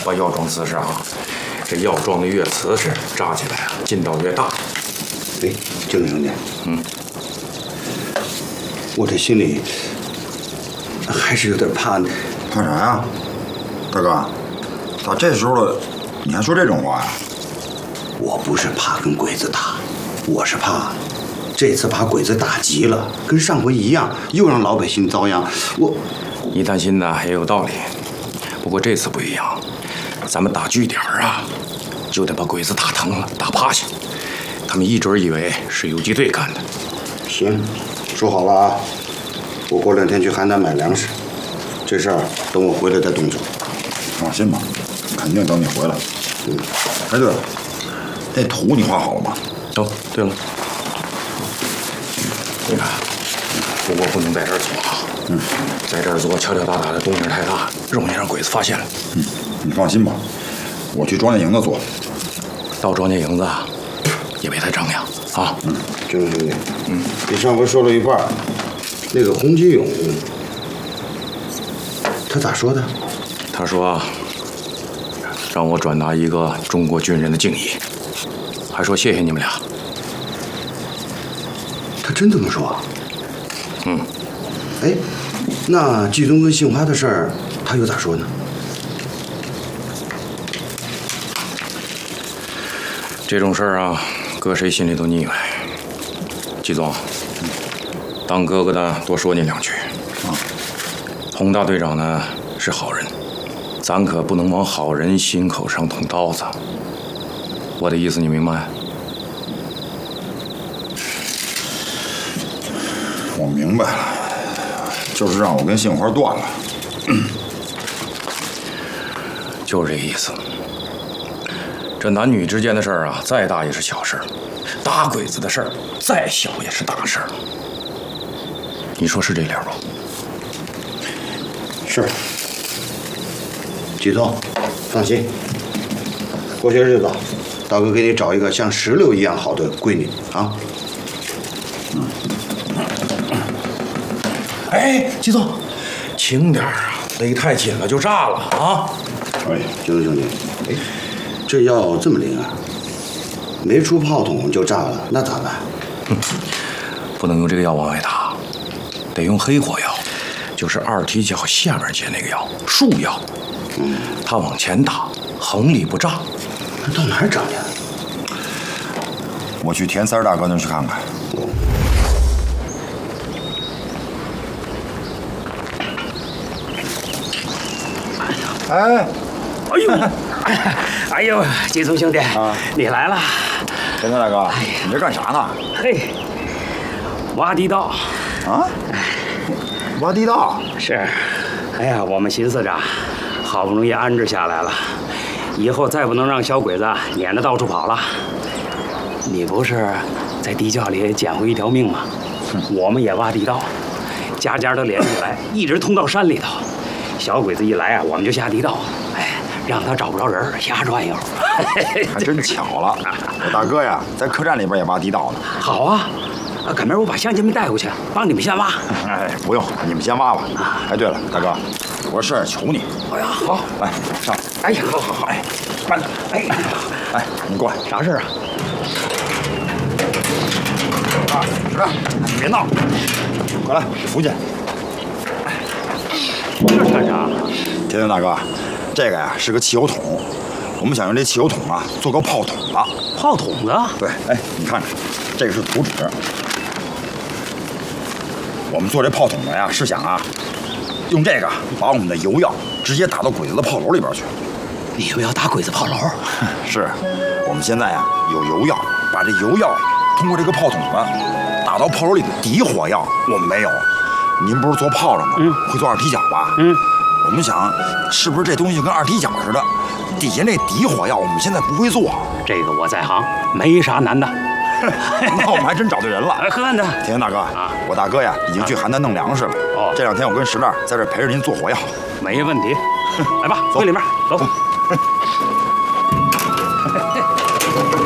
把药装瓷实啊，这药装的越瓷实，扎起来啊劲道越大。 哎，静兄弟，我这心里还是有点怕呢。 怕啥呀，大哥？咋这时候了，你还说这种话呀？ 我不是怕跟鬼子打，我是怕这次把鬼子打急了，跟上回一样，又让老百姓遭殃。 你担心的也有道理，不过这次不一样，咱们打据点啊，就得把鬼子打疼了，打趴下。他们一准以为是游击队干的。 行，说好了啊，我过2天去邯郸买粮食，这事儿等我回来再动手。 放心吧，肯定等你回来。哎，对了，那图你画好了吗？ 哦，对了，你看，不过不能在这儿做啊。在这儿做敲敲打打的动静太大，容易让鬼子发现了。 你放心吧，我去庄稼营子做。 到庄稼营子也别太张扬啊。 郑兄弟，你上回说了一半，那个洪金勇，他咋说的？ 他说让我转达一个中国军人的敬意，还说谢谢你们俩。 他真这么说？哎，那季东跟杏花的事儿，他又咋说呢？ 这种事儿啊，搁谁心里都腻歪。季总，当哥哥的多说你2句。洪大队长呢是好人，咱可不能往好人心口上捅刀子。我的意思你明白？ 我明白了，就是让我跟杏花断了。 就是这意思。这男女之间的事儿啊，再大也是小事儿；打鬼子的事儿，再小也是大事儿。你说是这理儿不？ 是。季总，放心，过些日子，大哥给你找一个像石榴一样好的闺女啊。 哎，季总，轻点儿啊，勒太紧了就炸了啊！ 哎，兄弟，哎，这药这么灵啊？没出炮筒就炸了，那咋办？ 不能用这个药往外打，得用黑火药，就是二踢脚下面接那个药，树药。它往前打，横里不炸。 那到哪儿找去？ 我去田三大哥那儿去看看。 哎呦，季总兄弟，你来了。 田三大哥，你这干啥呢？ 嘿，挖地道。 啊？挖地道？ 是。哎呀，我们寻思着，好不容易安置下来了，以后再不能让小鬼子撵着到处跑了。你不是在地窖里捡回一条命吗？我们也挖地道，家家都连起来，一直通到山里头。小鬼子一来啊，我们就下地道，哎，让他找不着人，瞎转悠。 还真巧了，我大哥呀，在客栈里边也挖地道呢。 好啊，赶明儿我把乡亲们带过去，帮你们先挖。 哎，不用，你们先挖吧。哎，对了，大哥，我事儿求你。 哎呀，好， 来上。 哎呀，好，哎，慢点，哎， 哎，你过来。 啥事啊？ 石亮，你别闹，快来扶去。 这是干啥？ 田三大哥，这个呀是个汽油桶，我们想用这汽油桶啊做个炮筒子。 炮筒子？ 对，哎，你看看，这个是图纸。我们做这炮筒子呀，是想啊，用这个把我们的油药直接打到鬼子的炮楼里边去。 你们要打鬼子炮楼？ 是，我们现在呀有油药，把这油药通过这个炮筒子打到炮楼里的底火药我们没有。您不是做炮仗吗？会做二踢脚吧？我们想，是不是这东西跟二踢脚似的？底下那底火药我们现在不会做。 这个我在行，没啥难的。 那我们还真找对人了。 呵呢， 田大哥我大哥呀已经去邯郸弄粮食了。这2天我跟石蛋在这陪着您做火药。 没问题。来吧，回里面走。